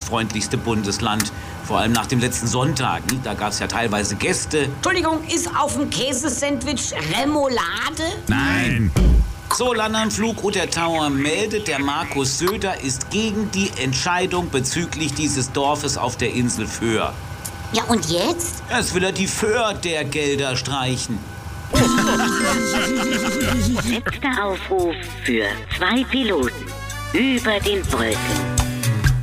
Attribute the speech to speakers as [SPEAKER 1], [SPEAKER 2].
[SPEAKER 1] gastfreundlichste Bundesland. Vor allem nach dem letzten Sonntag. Da gab es ja teilweise Gäste.
[SPEAKER 2] Entschuldigung, ist auf dem Käsesandwich Remoulade?
[SPEAKER 3] Nein.
[SPEAKER 1] So, Landanflug Uttertauer meldet, der Markus Söder ist gegen die Entscheidung bezüglich dieses Dorfes auf der Insel Föhr.
[SPEAKER 2] Ja, und jetzt?
[SPEAKER 1] Jetzt will er die Föhr der Gelder streichen.
[SPEAKER 4] Letzter Aufruf für 2 Piloten über den Brücken.